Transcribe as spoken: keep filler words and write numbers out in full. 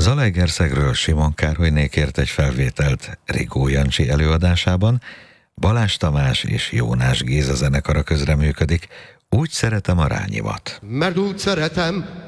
Zalaegerszegről Simon Károlyné kért egy felvételt Rigó Jancsi előadásában, Balázs Tamás és Jónás Géza zenekara közreműködik. Úgy szeretem a rányimat. Mert úgy szeretem